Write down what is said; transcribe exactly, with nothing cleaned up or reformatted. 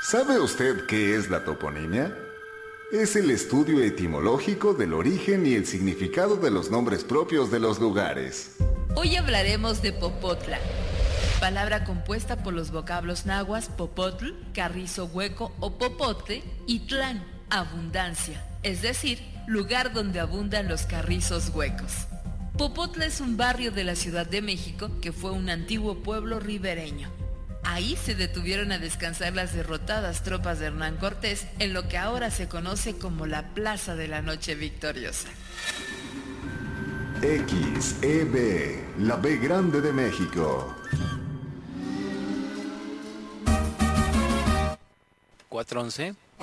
¿Sabe usted qué es la toponimia? Es el estudio etimológico del origen y el significado de los nombres propios de los lugares. Hoy hablaremos de Popotla, palabra compuesta por los vocablos nahuas popotl, carrizo hueco o popote, y tlán, abundancia, es decir, lugar donde abundan los carrizos huecos. Popotla es un barrio de la Ciudad de México que fue un antiguo pueblo ribereño. Ahí se detuvieron a descansar las derrotadas tropas de Hernán Cortés en lo que ahora se conoce como la Plaza de la Noche Victoriosa. X E B, la B grande de México. cuatro once.